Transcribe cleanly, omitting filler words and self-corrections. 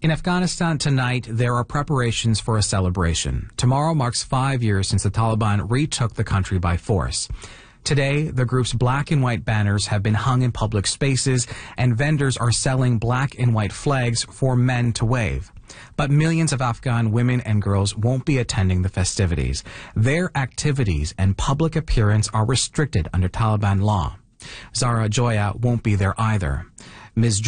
In Afghanistan tonight, there are preparations for a celebration. Tomorrow marks 5 years since the Taliban retook the country by force. Today, the group's black and white banners have been hung in public spaces, and vendors are selling black and white flags for men to wave. But millions of Afghan women and girls won't be attending the festivities. Their activities and public appearance are restricted under Taliban law. Zara Joya won't be there either. Ms.